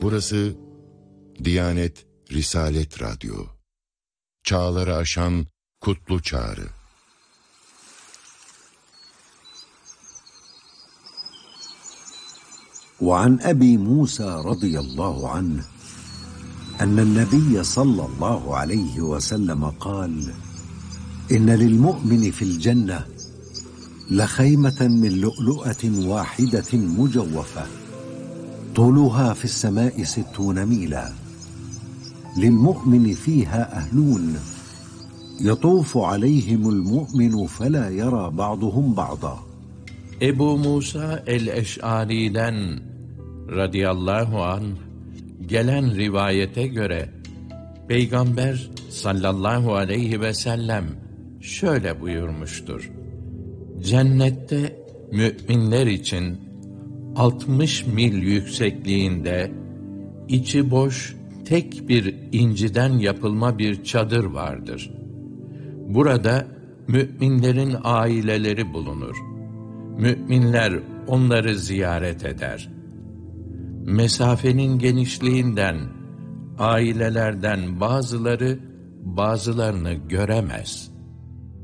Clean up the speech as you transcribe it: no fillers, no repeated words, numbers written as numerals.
Burası Diyanet Risalet Radyo. Çağları aşan kutlu çağrı. وعن أبي موسى رضي الله عنه أن النبي صلى الله عليه وسلم قال: إن للمؤمن في الجنة لخيمة من لؤلؤة واحدة مجوفة طولها في السماء 60 ميلا للمؤمن فيها أهلون يطوف عليهم المؤمن فلا يرى بعضهم بعضا. Ebu Musa el-Eş'ari'den radıyallahu anh gelen rivayete göre Peygamber sallallahu aleyhi ve sellem şöyle buyurmuştur: Cennette müminler için 60 mil yüksekliğinde içi boş tek bir inciden yapılma bir çadır vardır. Burada müminlerin aileleri bulunur. Müminler onları ziyaret eder. Mesafenin genişliğinden ailelerden bazılarını göremez.